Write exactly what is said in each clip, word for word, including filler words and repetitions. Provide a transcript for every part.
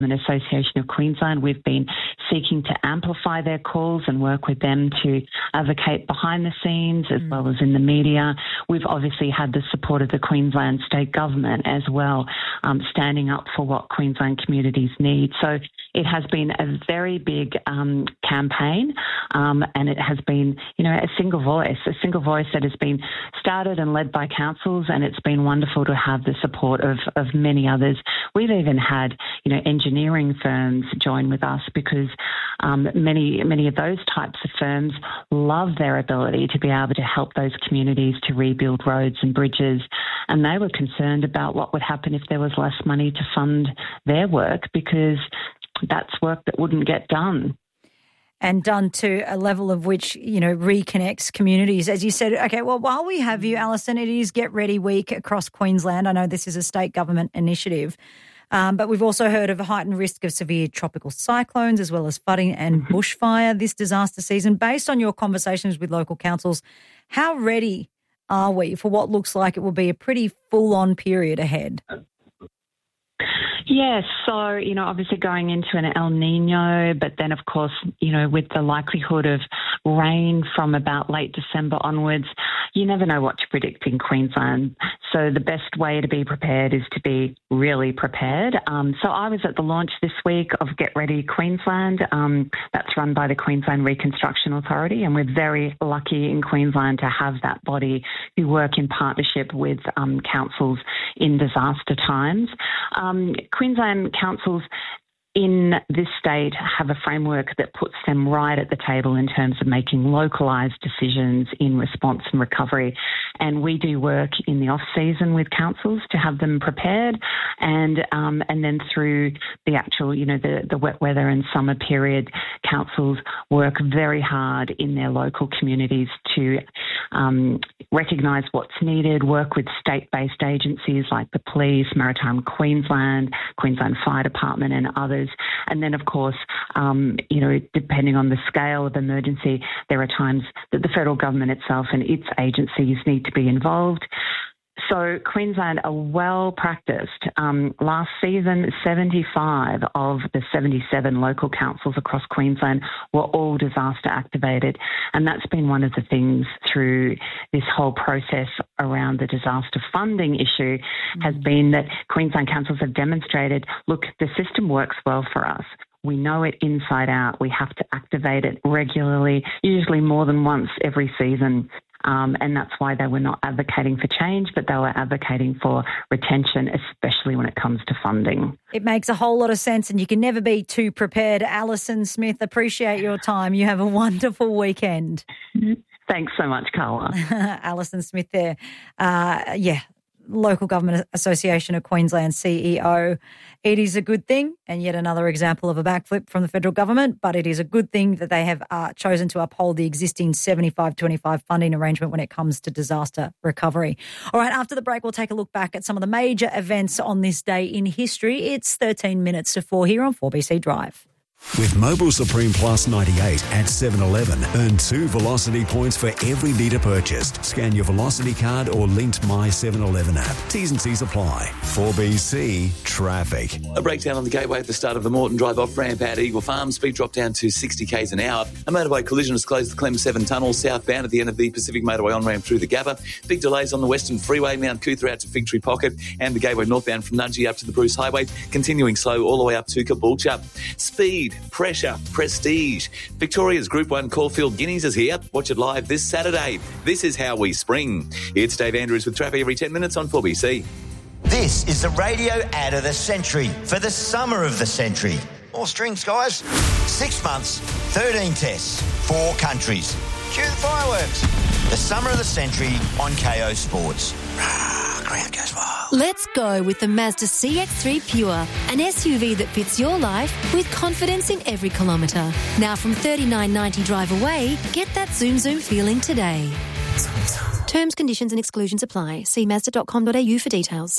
Association of Queensland. We've been seeking to amplify their calls and work with them to advocate behind the scenes as mm. well as in the media. We've obviously had the support of the Queensland State Government as well, um, standing up for what Queensland communities need. So it has been a very big um, campaign um, and it has been, you know, a single voice, a single voice that has been started and led by councils, and it's been wonderful to have the support of, of many others. We've even had, you know, engineers engineering firms join with us because um, many many of those types of firms love their ability to be able to help those communities to rebuild roads and bridges, and they were concerned about what would happen if there was less money to fund their work, because that's work that wouldn't get done. And done to a level of which, you know, reconnects communities. As you said, okay, well, while we have you, Alison, it is Get Ready Week across Queensland. I know this is a state government initiative. Um, but we've also heard of a heightened risk of severe tropical cyclones as well as flooding and bushfire this disaster season. Based on your conversations with local councils, how ready are we for what looks like it will be a pretty full-on period ahead? Yes, so, you know, obviously going into an El Nino, but then, of course, you know, with the likelihood of rain from about late December onwards, you never know what to predict in Queensland. So the best way to be prepared is to be really prepared. Um, so I was at the launch this week of Get Ready Queensland. Um, that's run by the Queensland Reconstruction Authority, and we're very lucky in Queensland to have that body who work in partnership with um, councils in disaster times. Um, Queensland councils in this state have a framework that puts them right at the table in terms of making localised decisions in response and recovery. And we do work in the off-season with councils to have them prepared, and um, and then through the actual, you know, the, the wet weather and summer period, councils work very hard in their local communities to um, recognise what's needed, work with state-based agencies like the Police, Maritime Queensland, Queensland Fire Department and others. And then, of course, um, you know, depending on the scale of emergency, there are times that the federal government itself and its agencies need to be involved. So Queensland are well practiced. Um, last season, seventy-five of the seventy-seven local councils across Queensland were all disaster activated. And that's been one of the things through this whole process around the disaster funding issue mm-hmm. has been that Queensland councils have demonstrated, look, the system works well for us. We know it inside out. We have to activate it regularly, usually more than once every season. Um, and that's why they were not advocating for change, but they were advocating for retention, especially when it comes to funding. It makes a whole lot of sense, and you can never be too prepared. Alison Smith, appreciate your time. You have a wonderful weekend. Thanks so much, Carla. Alison Smith there. Uh, yeah. Local Government Association of Queensland C E O. It is a good thing, and yet another example of a backflip from the federal government, but it is a good thing that they have uh, chosen to uphold the existing seventy-five twenty-five funding arrangement when it comes to disaster recovery. All right, after the break, we'll take a look back at some of the major events on this day in history. It's thirteen minutes to four here on four B C Drive. With Mobil Supreme Plus ninety-eight at seven eleven, earn two Velocity points for every litre purchased. Scan your Velocity card or linked My seven eleven app. T's and C's apply. four B C Traffic. A breakdown on the gateway at the start of the Moreton Drive off ramp at Eagle Farm. Speed drop down to sixty k's an hour. A motorway collision has closed the Clem seven tunnel southbound at the end of the Pacific Motorway on-ramp through the Gabba. Big delays on the Western Freeway, Mount Cootha out to Fig Tree Pocket, and the gateway northbound from Nudgee up to the Bruce Highway, continuing slow all the way up to Caboolture. Speed, pressure, prestige. Victoria's Group one Caulfield Guineas is here. Watch it live this Saturday. This is how we spring. It's Dave Andrews with traffic every ten minutes on four B C. This is the radio ad of the century for the summer of the century. More strings, guys. Six months, thirteen tests, four countries. Cue the fireworks. The summer of the century on K O Sports. Rah, crowd goes wild. Let's go with the Mazda C X three Pure, an S U V that fits your life with confidence in every kilometre. Now from thirty-nine ninety drive away, get that zoom zoom feeling today. Terms, conditions and exclusions apply. See mazda dot com dot a u for details.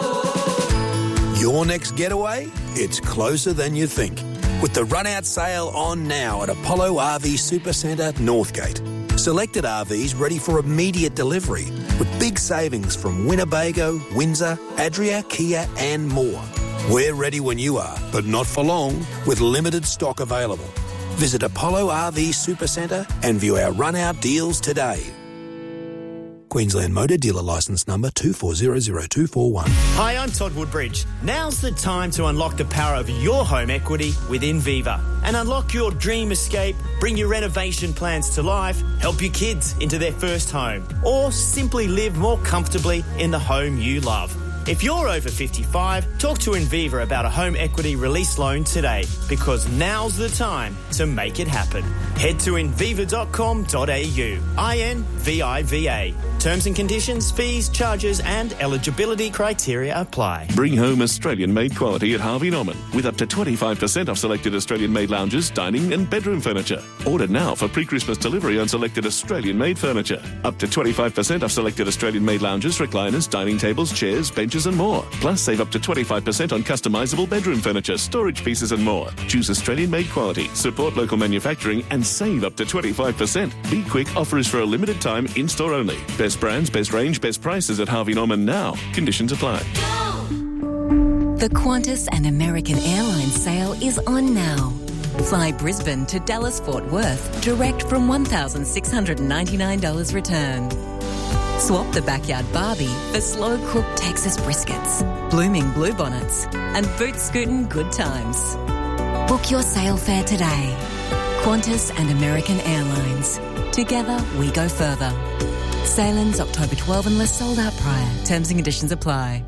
Your next getaway? It's closer than you think. With the run-out sale on now at Apollo R V Supercentre, Northgate. Selected R Vs ready for immediate delivery with big savings from Winnebago, Windsor, Adria, Kia and more. We're ready when you are, but not for long, with limited stock available. Visit Apollo R V Supercentre and view our run-out deals today. Queensland Motor Dealer Licence Number two four zero zero two four one. Hi, I'm Todd Woodbridge. Now's the time to unlock the power of your home equity with Inviva and unlock your dream escape, bring your renovation plans to life, help your kids into their first home, or simply live more comfortably in the home you love. If you're over fifty-five, talk to Inviva about a home equity release loan today, because now's the time to make it happen. Head to inviva dot com dot a u. I N V I V A. Terms and conditions, fees, charges and eligibility criteria apply. Bring home Australian-made quality at Harvey Norman with up to twenty-five percent off selected Australian-made lounges, dining and bedroom furniture. Order now for pre-Christmas delivery on selected Australian-made furniture. Up to twenty-five percent off selected Australian-made lounges, recliners, dining tables, chairs, benches and more. Plus, save up to twenty-five percent on customisable bedroom furniture, storage pieces and more. Choose Australian-made quality, support local manufacturing and save up to twenty-five percent. Be quick, offer is for a limited time, in-store only. Best brands, best range, best prices at Harvey Norman now. Conditions apply. The Qantas and American Airlines sale is on now. Fly Brisbane to Dallas Fort Worth direct from one thousand six hundred ninety-nine dollars return. Swap the backyard Barbie for slow-cooked Texas briskets, blooming bluebonnets and boot-scootin' good times. Book your sail fare today. Qantas and American Airlines. Together we go further. Sail ends October twelfth unless sold out prior. Terms and conditions apply.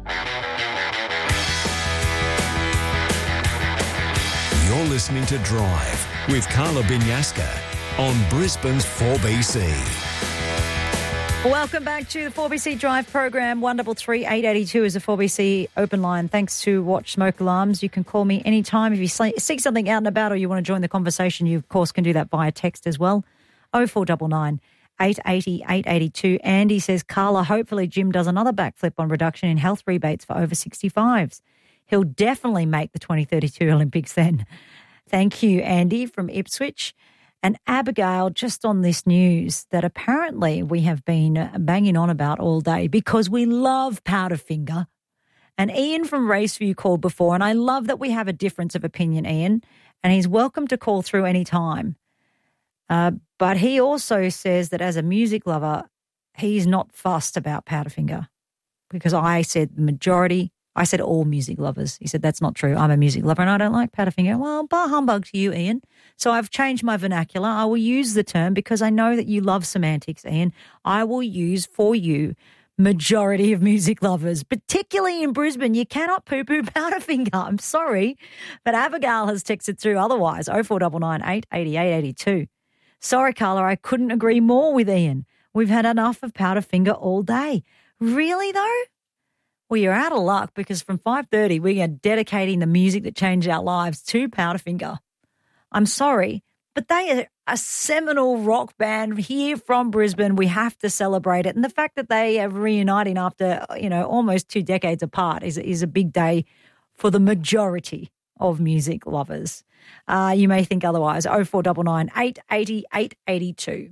You're listening to Drive with Carla Binyaska on Brisbane's four B C. Welcome back to the four B C Drive program. one three three eight eight two is a four B C open line. Thanks to Watch Smoke Alarms. You can call me anytime if you see something out and about or you want to join the conversation. You, of course, can do that via text as well. oh four nine nine, eight eight zero, eight eight two. Andy says, Carla, hopefully Jim does another backflip on reduction in health rebates for over sixty-fives. He'll definitely make the twenty thirty-two Olympics then. Thank you, Andy from Ipswich. And Abigail, just on this news that apparently we have been banging on about all day because we love Powderfinger. And Ian from Raceview called before, and I love that we have a difference of opinion, Ian, and he's welcome to call through any time. Uh, but he also says that as a music lover, he's not fussed about Powderfinger because I said the majority, I said all music lovers. He said, that's not true. I'm a music lover and I don't like Powderfinger. Well, bah humbug to you, Ian. So I've changed my vernacular. I will use the term because I know that you love semantics, Ian. I will use for you majority of music lovers, particularly in Brisbane. You cannot poo-poo Powderfinger. I'm sorry. But Abigail has texted through otherwise, oh four nine nine, eight eight zero, eight eight two. Sorry, Carla, I couldn't agree more with Ian. We've had enough of Powderfinger all day. Really, though? Well, you're out of luck because from five thirty we are dedicating the music that changed our lives to Powderfinger. I'm sorry, but they are a seminal rock band here from Brisbane. We have to celebrate it. And the fact that they are reuniting after, you know, almost two decades apart is, is a big day for the majority of music lovers. Uh, you may think otherwise. oh four nine nine, eight eight zero, eight eight two.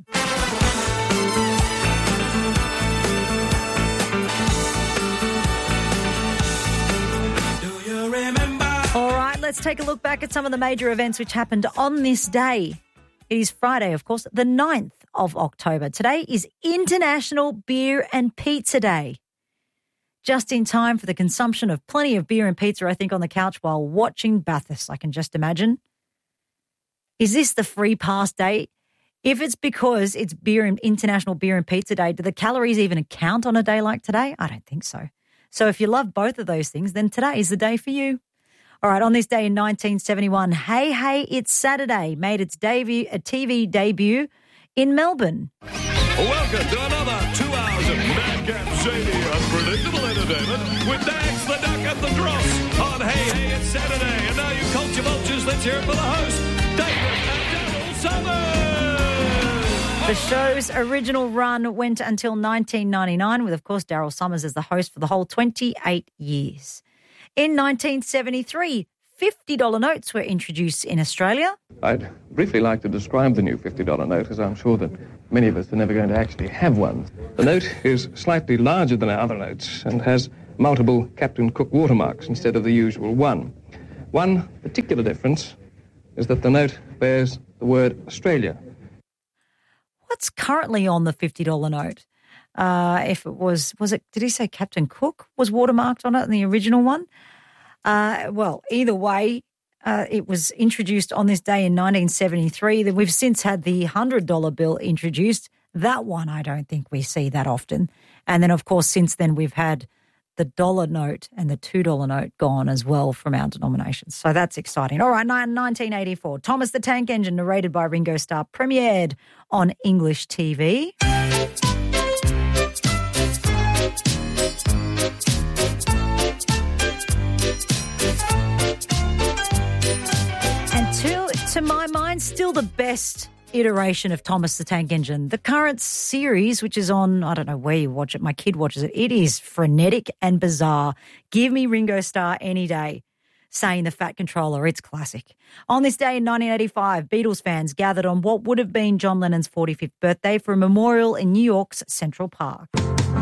All right, let's take a look back at some of the major events which happened on this day. It is Friday, of course, the ninth of October. Today is International Beer and Pizza Day. Just in time for the consumption of plenty of beer and pizza, I think, on the couch while watching Bathurst, I can just imagine. Is this the free pass day? If it's because it's beer and International Beer and Pizza Day, do the calories even count on a day like today? I don't think so. So if you love both of those things, then today is the day for you. All right, on this day in nineteen seventy-one, Hey Hey It's Saturday made its debut, a T V debut in Melbourne. Welcome to another two hours of madcap, shady, unpredictable entertainment with Dax the Duck and the Dross on Hey Hey It's Saturday. And now you culture vultures, let's hear it for the host, David and Daryl Summers. The show's original run went until nineteen ninety-nine with, of course, Daryl Summers as the host for the whole twenty-eight years. In nineteen seventy-three, fifty dollar notes were introduced in Australia. I'd briefly like to describe the new fifty dollar note, as I'm sure that many of us are never going to actually have one. The note is slightly larger than our other notes and has multiple Captain Cook watermarks instead of the usual one. One particular difference is that the note bears the word Australia. What's currently on the fifty dollar note? Uh, if it was, was it, did he say Captain Cook was watermarked on it in the original one? Uh, well, either way, uh, it was introduced on this day in nineteen seventy-three. Then we've since had the one hundred dollar bill introduced. That one I don't think we see that often. And then, of course, since then we've had the dollar note and the two dollar note gone as well from our denominations. So that's exciting. All right, nineteen eighty-four, Thomas the Tank Engine, narrated by Ringo Starr, premiered on English T V. And to, to my mind, still the best iteration of Thomas the Tank Engine. The current series, which is on, I don't know where you watch it, my kid watches it, it is frenetic and bizarre. Give me Ringo Starr any day saying the Fat Controller, it's classic. On this day in nineteen eighty-five, Beatles fans gathered on what would have been John Lennon's forty-fifth birthday for a memorial in New York's Central Park.